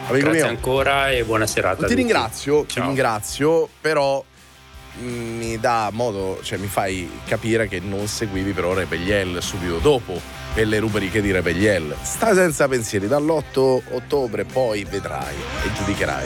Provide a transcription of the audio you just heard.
Amico Grazie mio, ancora e buona serata. ti ringrazio, però mi dà modo, cioè mi fai capire che non seguivi però Rebelliel subito dopo e le rubriche di Rebelliel. Stai senza pensieri dall'8 ottobre, poi vedrai e giudicherai.